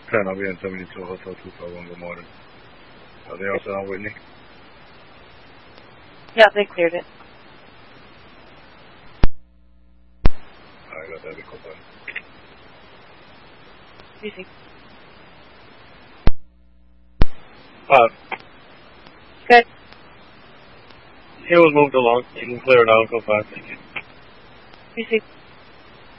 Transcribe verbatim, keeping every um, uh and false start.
ten, I'll be in seventy-two, Hotel two five one, good morning. Are they also on Whitney? Yeah, they cleared it. I got that, echo button. Easy. Uh, Good. he was moved along. You can clear it out, go five, thank you. Easy.